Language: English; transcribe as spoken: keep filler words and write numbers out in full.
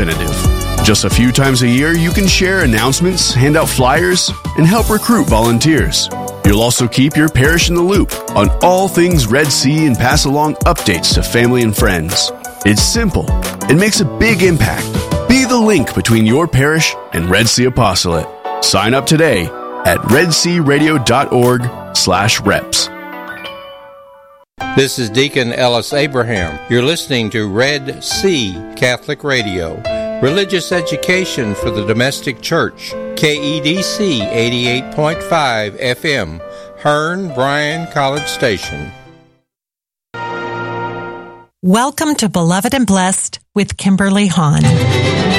representative. Just a few times a year, you can share announcements, hand out flyers, and help recruit volunteers. You'll also keep your parish in the loop on all things Red Sea and pass along updates to family and friends. It's simple. It makes a big impact. Be the link between your parish and Red Sea Apostolate. Sign up today at redsearadio.org slash reps. This is Deacon Ellis Abraham. You're listening to Red Sea Catholic Radio, religious education for the domestic church. K E D C eighty-eight point five F M, Hearn Bryan College Station. Welcome to Beloved and Blessed with Kimberly Hahn.